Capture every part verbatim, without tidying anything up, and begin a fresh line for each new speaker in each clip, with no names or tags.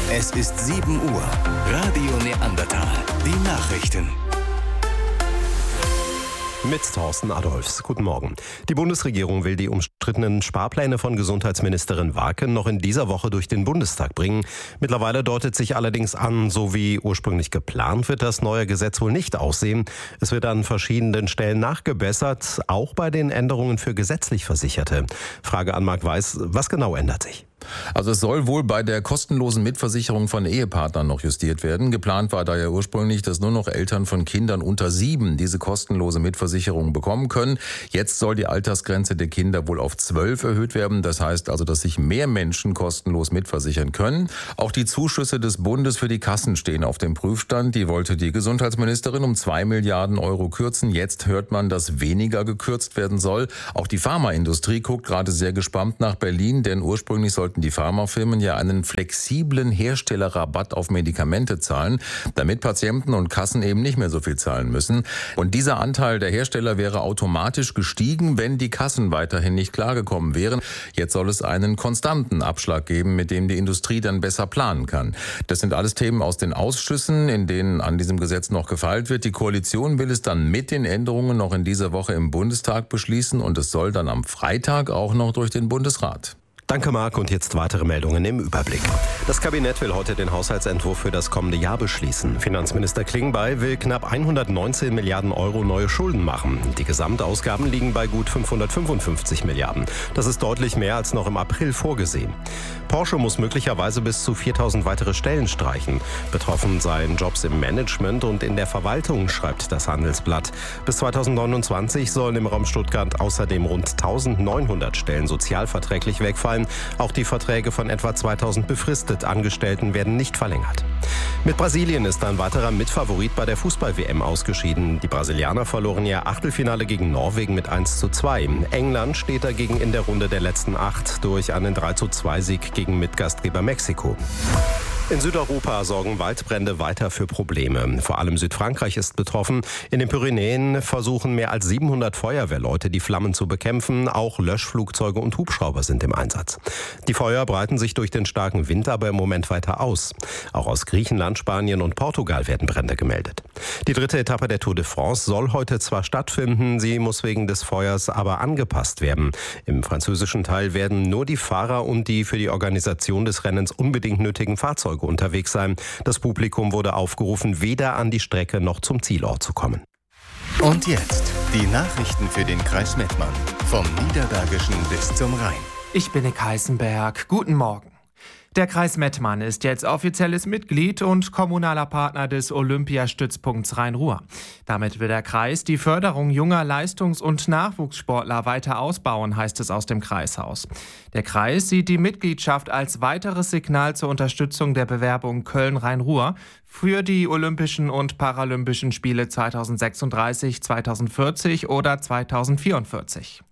Es ist sieben Uhr. Radio Neandertal. Die Nachrichten.
Mit Thorsten Adolfs. Guten Morgen. Die Bundesregierung will die umstrittenen Sparpläne von Gesundheitsministerin Warken noch in dieser Woche durch den Bundestag bringen. Mittlerweile deutet sich allerdings an, so wie ursprünglich geplant, wird das neue Gesetz wohl nicht aussehen. Es wird an verschiedenen Stellen nachgebessert, auch bei den Änderungen für gesetzlich Versicherte. Frage an Marc Weiß, was genau ändert sich?
Also es soll wohl bei der kostenlosen Mitversicherung von Ehepartnern noch justiert werden. Geplant war da ja ursprünglich, dass nur noch Eltern von Kindern unter sieben diese kostenlose Mitversicherung bekommen können. Jetzt soll die Altersgrenze der Kinder wohl auf zwölf erhöht werden. Das heißt also, dass sich mehr Menschen kostenlos mitversichern können. Auch die Zuschüsse des Bundes für die Kassen stehen auf dem Prüfstand. Die wollte die Gesundheitsministerin um zwei Milliarden Euro kürzen. Jetzt hört man, dass weniger gekürzt werden soll. Auch die Pharmaindustrie guckt gerade sehr gespannt nach Berlin, denn ursprünglich sollten die Pharmafirmen ja einen flexiblen Herstellerrabatt auf Medikamente zahlen, damit Patienten und Kassen eben nicht mehr so viel zahlen müssen. Und dieser Anteil der Hersteller wäre automatisch gestiegen, wenn die Kassen weiterhin nicht klargekommen wären. Jetzt soll es einen konstanten Abschlag geben, mit dem die Industrie dann besser planen kann. Das sind alles Themen aus den Ausschüssen, in denen an diesem Gesetz noch gefeilt wird. Die Koalition will es dann mit den Änderungen noch in dieser Woche im Bundestag beschließen und es soll dann am Freitag auch noch durch den Bundesrat.
Danke, Marc. Und jetzt weitere Meldungen im Überblick. Das Kabinett will heute den Haushaltsentwurf für das kommende Jahr beschließen. Finanzminister Klingbeil will knapp hundertneunzehn Milliarden Euro neue Schulden machen. Die Gesamtausgaben liegen bei gut fünfhundertfünfundfünfzig Milliarden. Das ist deutlich mehr als noch im April vorgesehen. Porsche muss möglicherweise bis zu viertausend weitere Stellen streichen. Betroffen seien Jobs im Management und in der Verwaltung, schreibt das Handelsblatt. Bis zweitausendneunundzwanzig sollen im Raum Stuttgart außerdem rund eintausendneunhundert Stellen sozialverträglich wegfallen. Auch die Verträge von etwa zweitausend befristet Angestellten werden nicht verlängert. Mit Brasilien ist ein weiterer Mitfavorit bei der Fußball-W M ausgeschieden. Die Brasilianer verloren ihr Achtelfinale gegen Norwegen mit eins zu zwei. England steht dagegen in der Runde der letzten acht durch einen drei zu zwei Sieg gegen Mitgastgeber Mexiko. In Südeuropa sorgen Waldbrände weiter für Probleme. Vor allem Südfrankreich ist betroffen. In den Pyrenäen versuchen mehr als siebenhundert Feuerwehrleute, die Flammen zu bekämpfen. Auch Löschflugzeuge und Hubschrauber sind im Einsatz. Die Feuer breiten sich durch den starken Wind aber im Moment weiter aus. Auch aus Griechenland, Spanien und Portugal werden Brände gemeldet. Die dritte Etappe der Tour de France soll heute zwar stattfinden, sie muss wegen des Feuers aber angepasst werden. Im französischen Teil werden nur die Fahrer und die für die Organisation des Rennens unbedingt nötigen Fahrzeuge unterwegs sein. Das Publikum wurde aufgerufen, weder an die Strecke noch zum Zielort zu kommen.
Und jetzt die Nachrichten für den Kreis Mettmann. Vom Niederbergischen bis zum Rhein.
Ich bin Nick Heißenberg. Guten Morgen. Der Kreis Mettmann ist jetzt offizielles Mitglied und kommunaler Partner des Olympiastützpunkts Rhein-Ruhr. Damit will der Kreis die Förderung junger Leistungs- und Nachwuchssportler weiter ausbauen, heißt es aus dem Kreishaus. Der Kreis sieht die Mitgliedschaft als weiteres Signal zur Unterstützung der Bewerbung Köln-Rhein-Ruhr für die Olympischen und Paralympischen Spiele zweitausendsechsunddreißig, zweitausendvierzig oder zweitausendvierundvierzig.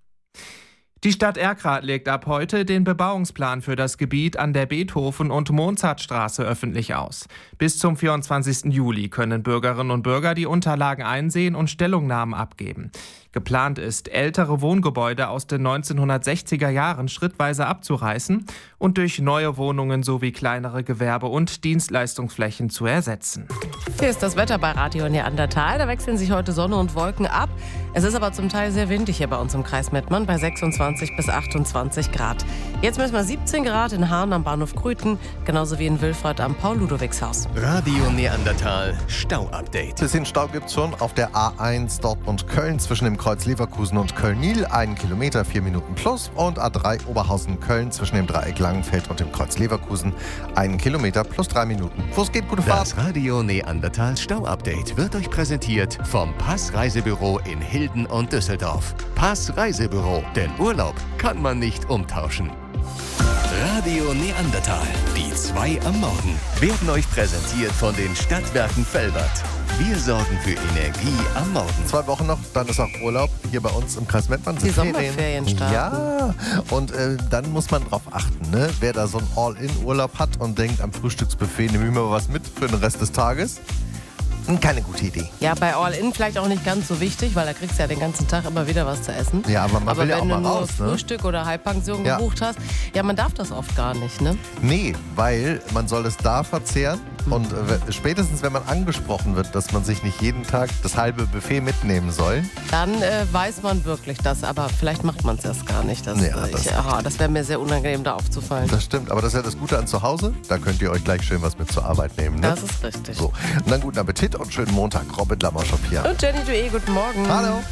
Die Stadt Erkrath legt ab heute den Bebauungsplan für das Gebiet an der Beethoven- und Mozartstraße öffentlich aus. Bis zum vierundzwanzigsten Juli können Bürgerinnen und Bürger die Unterlagen einsehen und Stellungnahmen abgeben. Geplant ist, ältere Wohngebäude aus den neunzehnhundertsechziger Jahren schrittweise abzureißen und durch neue Wohnungen sowie kleinere Gewerbe- und Dienstleistungsflächen zu ersetzen.
Hier ist das Wetter bei Radio Neandertal. Da wechseln sich heute Sonne und Wolken ab. Es ist aber zum Teil sehr windig hier bei uns im Kreis Mettmann bei sechsundzwanzig bis achtundzwanzig Grad. Jetzt müssen wir siebzehn Grad in Hahn am Bahnhof Grüten, genauso wie in Wilfrath am Paul-Ludwigs-Haus.
Radio Neandertal Stau-Update.
Bisschen Stau gibt's schon auf der A eins Dortmund-Köln zwischen dem Kreuz Leverkusen und Köln-Niel. Einen Kilometer, vier Minuten plus. Und A drei Oberhausen-Köln zwischen dem Dreieck Langenfeld und dem Kreuz Leverkusen. Einen Kilometer plus drei Minuten. Wo es geht, gute Fahrt.
Das Radio Neandertal Stau-Update wird euch präsentiert vom Pass Reisebüro in Hilden und Düsseldorf. Pass Reisebüro, denn Urlaub kann man nicht umtauschen. Radio Neandertal, die zwei am Morgen, werden euch präsentiert von den Stadtwerken Velbert. Wir sorgen für Energie am Morgen.
Zwei Wochen noch, dann ist auch Urlaub hier bei uns im Kreis Mettmann.
Die Sommerferien starten.
Ja, und äh, dann muss man drauf achten, ne? Wer da so einen All-In-Urlaub hat und denkt, am Frühstücksbuffet nehme ich mir was mit für den Rest des Tages. Keine gute Idee.
Ja, bei All-In vielleicht auch nicht ganz so wichtig, weil da kriegst du ja den ganzen Tag immer wieder was zu essen.
Ja, aber man
aber
will ja
wenn
auch mal
du nur
raus, ne?
Frühstück oder Halbpension
Ja.
gebucht hast, ja, man darf das oft gar nicht, ne?
Nee, weil man soll es da verzehren. Und äh, spätestens, wenn man angesprochen wird, dass man sich nicht jeden Tag das halbe Buffet mitnehmen soll.
Dann äh, weiß man wirklich das, aber vielleicht macht man es erst gar nicht. Das,
Ja,
äh,
das-
ich, aha, das wäre mir sehr unangenehm, da aufzufallen.
Das stimmt, aber das ist ja das Gute an zu Hause. Da könnt ihr euch gleich schön was mit zur Arbeit nehmen. Ne?
Das ist richtig.
So, und dann guten Appetit und schönen Montag. Robin Lammerschop hier.
Und Jenny Dué, guten Morgen.
Hallo.